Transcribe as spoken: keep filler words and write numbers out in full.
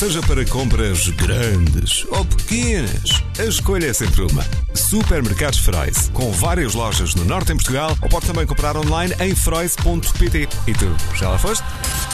Seja para compras grandes ou pequenas, a escolha é sempre uma. Supermercados Freud, com várias lojas no norte em Portugal, ou pode também comprar online em freud ponto pt. E tu, já lá foste?